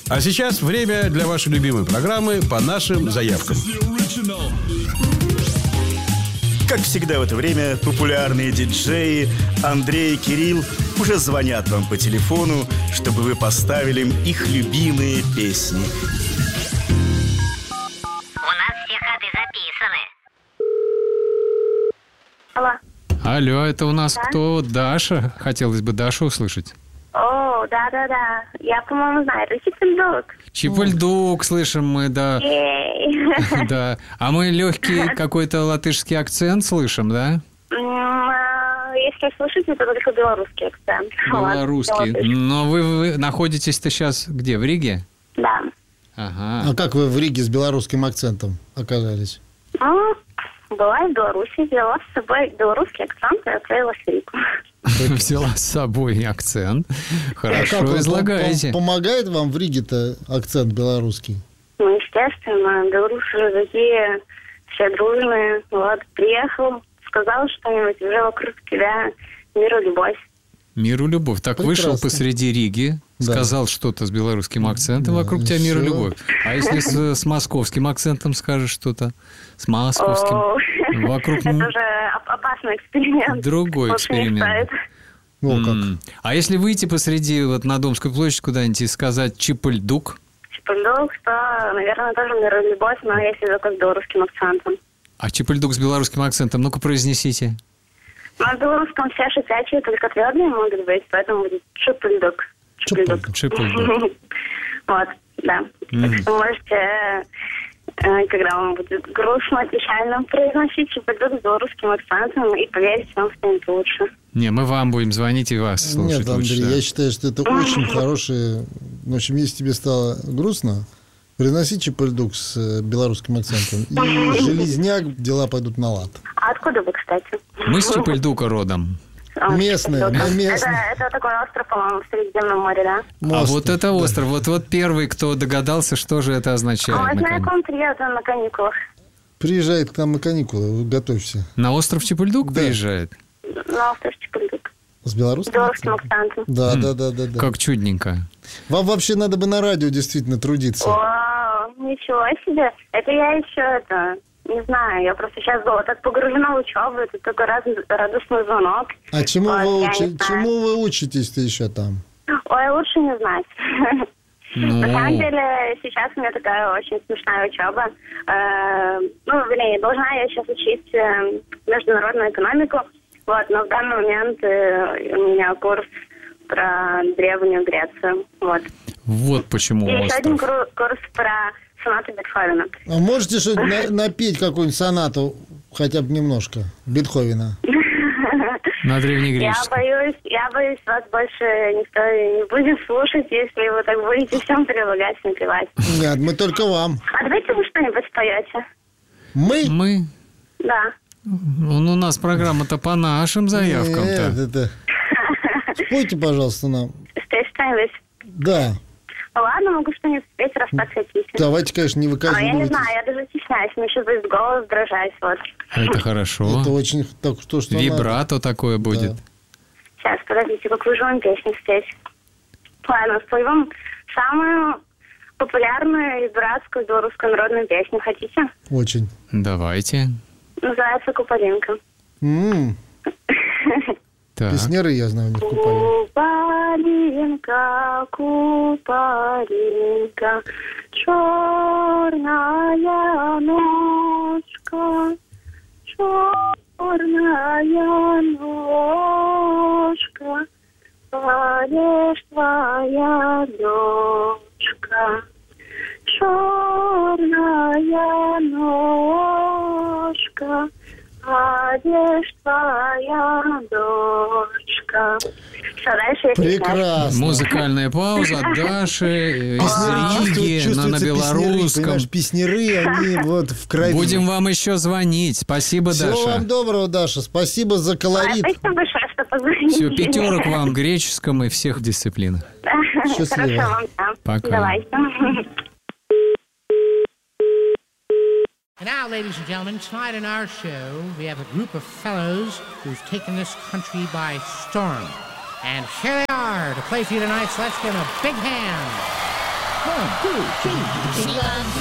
А сейчас время для вашей любимой программы «По нашим заявкам». Как всегда в это время популярные диджеи Андрей и Кирилл уже звонят вам по телефону, чтобы вы поставили им их любимые песни. У нас все ходы записаны. Алло. Алло, это у нас Да? кто? Даша? Хотелось бы Дашу услышать. О, да-да-да. Я, по-моему, знаю. Это Чипендук. Чипульдук, слышим мы, да. Ей. Да. А мы легкий какой-то латышский акцент слышим, да? Если слышите, то только белорусский акцент. Белорусский. Ладно, Но вы находитесь-то сейчас где, в Риге? Да. Ага. А как вы в Риге с белорусским акцентом оказались? Ну, была в Беларуси, взяла с собой белорусский акцент и отправилась в Ригу. Взяла с собой акцент. А как Хорошо, он излагаете. помогает вам в Риге-то акцент белорусский? Ну, естественно, белорусы же такие все дружные. Вот, приехал, сказал что-нибудь, уже вокруг тебя мир и любовь. Мир и любовь. Так Прекрасно. вышел посреди Риги, Да. сказал что-то с белорусским акцентом, Да, вокруг и тебя мир и всё. любовь. А если с московским акцентом скажешь что-то? С московским? О, Вокруг это уже опасный эксперимент. другой Лучше не эксперимент. стоит. О, как. А если выйти посреди вот на Домскую площадь куда-нибудь и сказать Чипульдук? Чипендук, что, наверное, тоже мир и любовь, но если только с белорусским акцентом. А Чипульдук с белорусским акцентом? Ну-ка, произнесите. На белорусском все шипячие, только твердые могут быть, поэтому будет Чипендук. Чипендук. Чипульдук. Вот, да. Так что можете, когда вам будет грустно, печально, произносить Чипендук с белорусским акцентом, и поверьте, вам станет лучше. Не, мы вам будем звонить и вас слушать Нет, Андрей, лучше. Да. я считаю, что это очень хорошее... В общем, если тебе стало грустно, произноси Чипульдук с белорусским акцентом, и железняк, дела пойдут на лад. А откуда вы, кстати? Мы с Чипульдука родом. Местные, Чипендук. мы местные. Это такой остров, по-моему, в Средиземном море, да? А Мост. вот это остров. Вот первый, кто догадался, что же это А означает. мы знаем, наконец. как он приедет на каникулах. Приезжает к нам на каникулы, готовься. На остров Чипульдук Да. приезжает? На остров Чипендук. С С белорусским? белорусским акцентом. Да, да. Как чудненько. Вам вообще надо бы на радио действительно трудиться. Вау, ничего себе. Это я еще не знаю, я просто сейчас была так погружена в учебу, это такой радостный звонок. А чему Вот, вы я не знаю. чему вы учитесь-то еще там? Ой, лучше не знать. Ну, На самом деле, сейчас у меня такая очень смешная учеба. Должна я сейчас учить международную экономику. Вот, но в данный момент у меня курс про Древнюю Грецию. Вот почему И еще один остров. курс про сонаты Бетховена. А можете что-нибудь напеть какую-нибудь сонату, хотя бы немножко, Бетховена? На древнегреческом. Я боюсь, вас больше никто не будет слушать, если вы так будете всем прилагать, напевать. Нет, мы только вам. А давайте вы что-нибудь споете. Мы? Да. У нас программа-то по нашим заявкам-то. Нет, это... Спойте, пожалуйста, нам. Спеть что-нибудь. Да. Ну ладно, могу что-нибудь спеть, раз так хотите. Давайте, конечно, не А я не выказывайтесь. знаю, я даже стесняюсь, мне сейчас будет голос дрожать, вот. Это хорошо. Это очень так что надо. Вибрато такое будет. Да. Сейчас, подождите, какую же вам песню спеть? Ладно, спою вам самую популярную и дурацкую белорусскую народную песню. Хотите? Очень. Давайте. Называется «Куполинка». Так. Песняры, я знаю, не купали. Куполинка, куполинка, черная ночка, черная ночка, падешь твоя дочка, черная ночка, падешь твоя дочка. Все, дальше я Прекрасно. Музыкальная пауза от Даши из Риги на Чувствуется белорусском. понимаешь, песняры, они вот в крови. Будем вам еще звонить. Спасибо, Всего Даша. вам доброго, Даша. Спасибо за колорит. Спасибо большое, что позвонили. Все, 5 вам в греческом и всех дисциплинах. Счастливо. Хорошо вам, да. Пока. Давайте. And now, ladies and gentlemen, tonight in our show, we have a group of fellows who've taken this country by storm. And here they are to play for you tonight, so let's give them a big hand. 1, 2, 3.